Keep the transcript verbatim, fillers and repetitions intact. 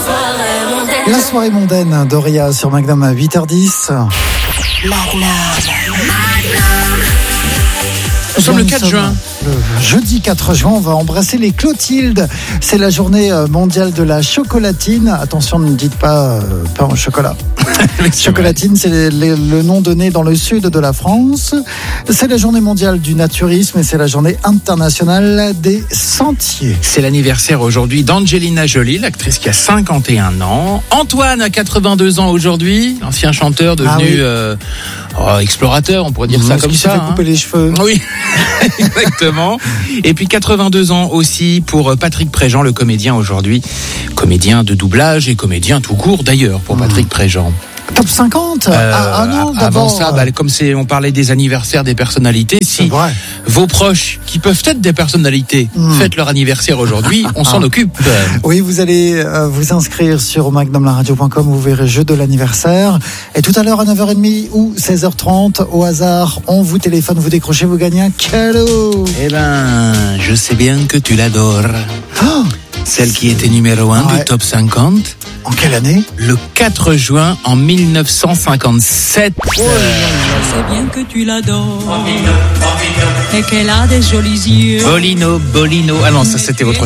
La soirée mondaine d'Oria sur Magnum à huit heures dix. Nous sommes le quatre juin. Le jeudi quatre juin, on va embrasser les Clotilde. C'est la journée mondiale de la chocolatine. Attention, ne dites pas euh, pain au chocolat. Chocolatine, c'est le, le, le nom donné dans le sud de la France. C'est la journée mondiale du naturisme et c'est la journée internationale des sentiers. C'est l'anniversaire aujourd'hui d'Angelina Jolie, l'actrice qui a cinquante et un ans. Antoine a quatre-vingt-deux ans aujourd'hui, l'ancien chanteur devenu ah oui. euh, oh, explorateur, on pourrait dire mmh, ça comme ça. Il s'est fait couper hein. les cheveux. Oui, exactement. Et puis quatre-vingt-deux ans aussi pour Patrick Préjean, le comédien aujourd'hui. Comédien de doublage et comédien tout court d'ailleurs pour Patrick mmh. Préjean. Top cinquante euh, ah, ah non, Avant ça, bah, comme c'est, on parlait des anniversaires des personnalités, si vos proches, qui peuvent être des personnalités, mmh. fêtent leur anniversaire aujourd'hui, on s'en occupe. Oui, vous allez euh, vous inscrire sur magnum la radio point com, vous verrez jeu de l'anniversaire. Et tout à l'heure à neuf heures trente ou seize heures trente, au hasard, on vous téléphone, vous décrochez, vous gagnez un cadeau. Eh ben, je sais bien que tu l'adores. Oh, Celle qui était numéro un ouais. du top cinquante. En quelle année ? Le quatre juin en dix-neuf cent cinquante-sept. Oh, je sais bien que tu l'adores et qu'elle a des jolis yeux. Bolino, Bolino. Ah non, ça c'était votre